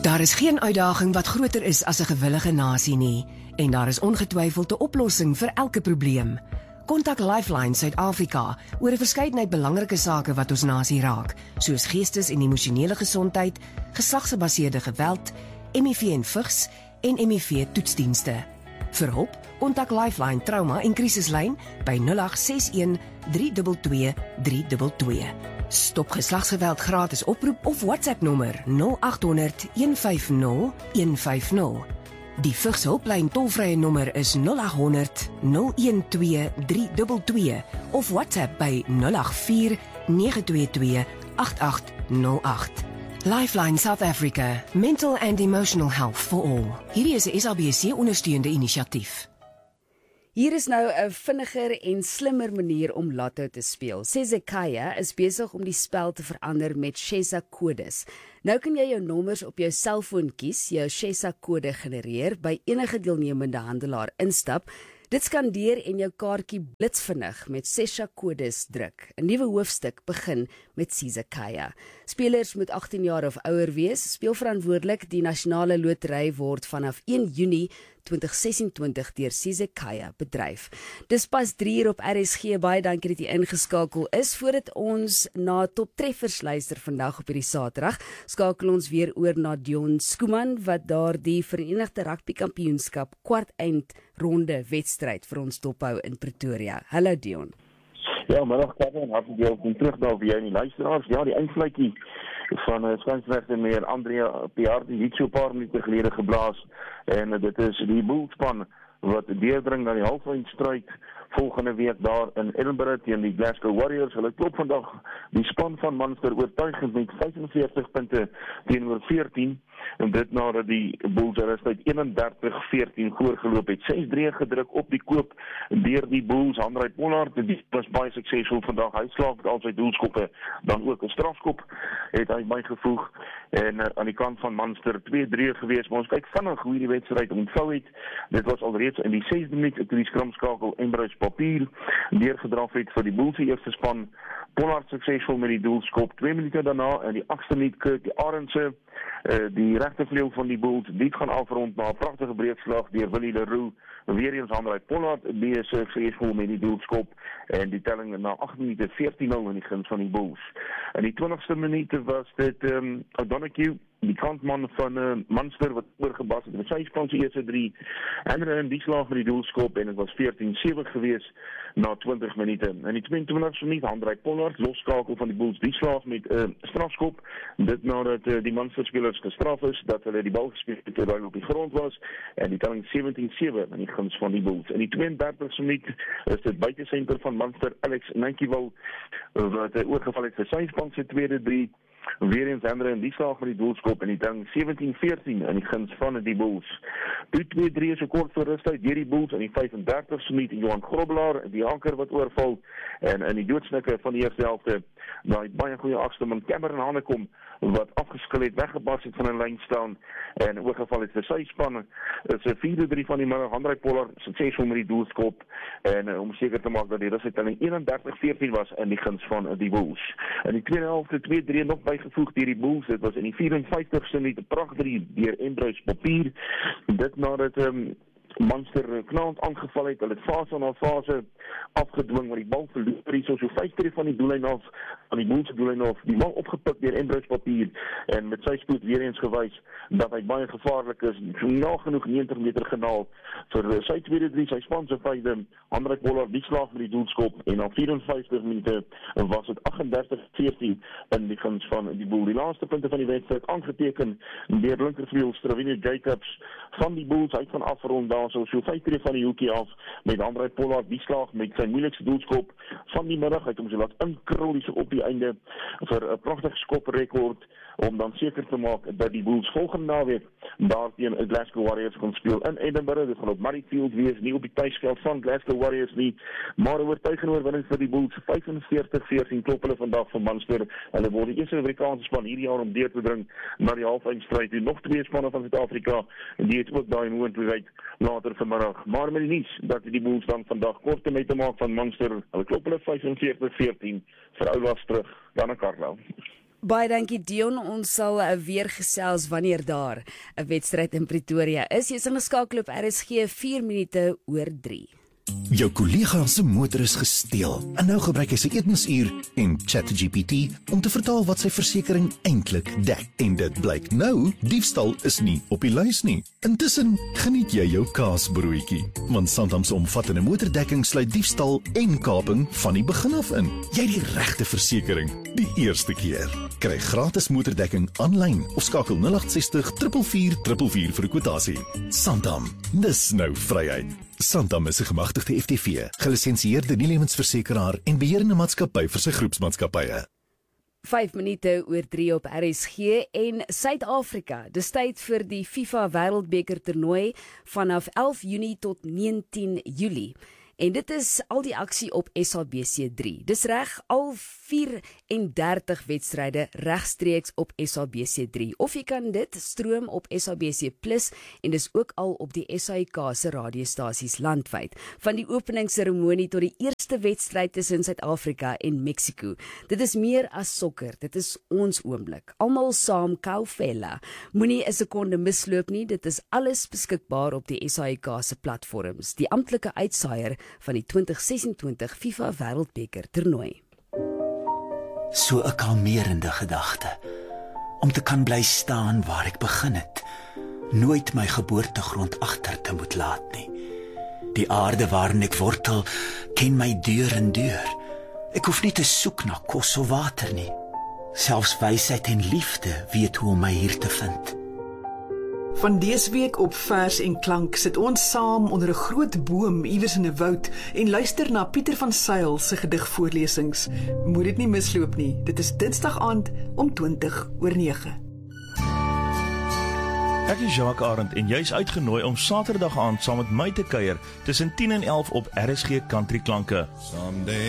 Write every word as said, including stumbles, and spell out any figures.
Daar is geen uitdaging wat groter is as 'n gewillige nasie nie, en daar is ongetwyfeld 'n oplossing vir elke probleem. Kontak Lifeline Suid-Afrika oor 'n verskeidenheid belangrike sake wat ons nasie raak, soos geestes- en emosionele gesondheid, geslagsgebaseerde geweld, M I V en vigs en M I V-toetsdienste. Vir hulp, kontak Lifeline Trauma en Krisislyn by nul agt ses een drie twee twee drie twee twee. Stop geslagsgeweld gratis oproep of WhatsApp nommer nul agt honderd een vyf nul een vyf nul. Die vigshulplyn tolvrye nommer is nul agt honderd nul een twee drie twee twee of WhatsApp by nul agt vier nege twee twee agt agt nul agt. Lifeline South Africa, Mental and Emotional Health for All. Hierdie is 'n S A B C ondersteunende inisiatief. Hier is nou 'n vinniger en slimmer manier om Lotto te speel. Sezekaya is besig om die spel te verander met Chessa kodes. Nou kan jy jou nommers op jou selfoon kies, jou Chessa kode genereer, by enige deelnemende handelaar instap. Dit skandeer en jou kaartjie blitsvinnig met Chessa kodes druk. 'n Nuwe hoofstuk begin met Sezekaya. Spelers moet agttien jaar of ouer wees. Speel verantwoordelik. Die nasionale lotery word vanaf een Junie twintig ses en twintig deur Sezekaya bedryf. Dis pas drie uur op R S G. Baie dankie dat jy ingeskakel is. Voordat ons na top treffers luister vandag op hierdie Saterdag, skakel ons weer oor na Dion Skuman wat daar die Verenigde Rugby Kampioenskap kwart eindronde wedstryd vir ons dophou in Pretoria. Hallo Dion. Ja, middag Kevin, hartlik welkom terug daar vir jou en die luisteraars. Ja, die eindvlakkie van uh, skynsregter meneer Andrea Piardi het so 'n paar minute gelede geblaas en uh, dit is die Bullspan wat deurdring na die halfeindstryd volgende week daar in Edinburgh teen die Glasgow Warriors. Hulle klop vandag die span van Munster oortuigend met vyf en veertig punte teenoor veertien. En dit nadat die Bulls rustyd een en dertig veertien voorgeloop het. ses drie gedruk op die koop deur die Bulls. Andrei Pollard, die was baie suksesvol vandag. Hy slaag met al sy doelskoppe, dan ook 'n strafskop het hy bygevoeg. En uh, aan die kant van Munster twee drie gewees, maar ons kyk vinnig hoe die wedstryd ontvou het. Dit was alreeds in die sesde minuut toe die skramskakel Embrys Papier neergedraf het vir die Bulls se eerste span. Pollard suksesvol met die doelskop. twee minute daarna in die agste minuut Kurt die Arendse Uh, die regtervleuel van die Bulls, dit gaan afrond na 'n pragtige breedslag deur Willie Leroux. Weer eens Andrei Pollard, die is suksesvol met die doelskop en die telling na agt minute veertien nul in die guns van die Bulls. In die twintigste minuut was dit um, O'Donoghue, die kantman van uh, Munster wat oorgebas het met sy span se eerste drie. En in die slag met die doelskop en dit was veertien sewe gewees na twintig minute. In die twee en twintigste minuut Andrei Pollard, losskakel van die Bulls, die slag met 'n uh, strafskop. Dit nadat uh, die Munster spelers gestraf is dat hulle die bal gespeel het terwyl hy op die grond was en die telling sewentien sewe in die guns van die Bulls. In die twee en dertigste minuut is dit buitesenter van Munster Alex Nankiewicz wat uh, oorgeval het vir sy span se tweede drie. Weer eens Andre in die slag met die doelskop en die telling sewentien veertien in die guns van die Bulls. Toe twee drie so kort voor rustyd deur die Bulls in die vyf en dertigste minuut Johan Grobbelaar, die anker wat oorval en in die doodsnikke van die eerste helfte daai baie goeie afstand Cameron Hanekom wat afgeskil het, weggebas het van 'n lyn staan en oorgeval het vir sy span. Is 'n vier drie van die middag. Andrei Pollard suksesvol met die doelskop en uh, om seker te maak dat die rustydtelling een en dertig veertien was in die guns van uh, die Bulls. In die tweede helfte twee drie nog bygevoeg deur die Bulls. Dit was in die vyf en vyftigste minuut 'n pragtige deur Embrys Papier. Dit nadat um, Munster knaand aangeval het, hulle het fase na fase afgedwing, maar die bal verloor hier so so vyf drie van die doellyn af, aan die Bulls se doellyn af, die bal opgepik deur Embrys Papier en met sy spoed weer eens gewys dat hy baie gevaarlik is, nagenoeg negentig meter genaal vir sy tweede drie, sy span se vyfde. Andrei Pollard die slag met die doelskop en na vyf en vyftig minute was dit agt en dertig veertien in die guns van die Bulls. Die laaste punte van die wedstryd aangeteken deur linkervleuel Stravino Jacobs van die Bulls. Hy gaan afrond daar so so vyf drie van die hoekie af met Andrei Pollard die slag met sy moeilikste doelskop van die middag. Hy het hom so laat inkrul hier so op die einde vir 'n pragtige skoprekord om dan seker te maak dat die Bulls volgende naweek daar teen die Glasgow Warriors gaan speel in Edinburgh. Dit gaan op Murrayfield wees, nie op die tuisveld van Glasgow Warriors nie, maar 'n oortuigende oorwinning vir die Bulls. vyf en veertig veertien klop hulle vandag van Munster. Hulle word die eerste Afrikaanse span hierdie jaar om deur te dring na die halfeindstryd. En nog twee spanne van Suid-Afrika en die het ook daai moontlikheid later vanmiddag. Maar met die nuus dat die Bulls dan vandag kort te met te maak van Munster. Hulle klop hulle vyf en veertig veertien vir Oulas terug dan na Karlo. Baie dankie Dion, ons sal uh, weer gesels wanneer daar 'n wedstryd in Pretoria is. Jy is ingeskakel op R S G vier minute oor drie. Jou kollega se motor is gesteel en nou gebruik hy sy eetmisuur en ChatGPT om te vertaal wat sy versekering eintlik dek. En dit blyk nou, diefstal is nie op die lys nie. Intussen geniet jy jou kaasbroodjie, want Santam se omvattende motordekking sluit diefstal en kaping van die begin af in. Jy het die regte versekering die eerste keer. Kry gratis motordekking aanlyn of skakel nul agt ses nul vier vier vier vier vir 'n kwotasie. Santam, dis nou vryheid. Santam is 'n gemagtigde F T V, gelisensieerde nie-lewensversekeraar en beheerende maatskappy vir sy groepsmaatskappye. vyf minute oor drie op R S G en Suid-Afrika. Dis tyd vir die FIFA Wêreldbeker toernooi vanaf elf Junie tot negentien Julie. En dit is al die aksie op S A B C drie. Dis reg, al vyf en dertig wedstryde regstreeks op S A B C drie. Of jy kan dit stroom op S A B C Plus en dis ook al op die S A I K se radiostasies landwyd. Van die openingsseremonie tot die eerste wedstryd tussen Suid-Afrika en Mexiko. Dit is meer as sokker, dit is ons oomblik. Almal saam Kaufela. Moenie 'n sekonde misloop nie, dit is alles beskikbaar op die S A I K se platforms. Die amptelike uitsaaier van die twintig ses en twintig FIFA Wêreldbeker toernooi. So 'n kalmerende gedagte, om te kan bly staan waar ek begin het, nooit my geboortegrond agter te moet laat nie. Die aarde waarin ek wortel, ken my deur en deur. Ek hoef nie te soek na kos of water nie. Selfs wysheid en liefde weet hoe om my hier te vind. Van dese week op Vers en Klank sit ons saam onder 'n groot boom iewers in 'n woud en luister na Pieter van Sail se gedigvoorlesings. Moet dit nie misloop nie. Dit is Dinsdag aand om twintig oor nege. Ek is Jacques Arend en jy's uitgenooi om Saterdag aand saam met my te kuier tussen tien en elf op R S G Country Klanke. Someday